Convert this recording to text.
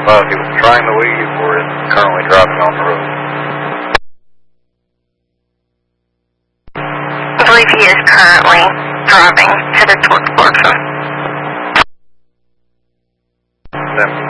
clarify if he was trying to leave or is currently driving on the road. I believe he is currently driving, headed towards Clarkson. Then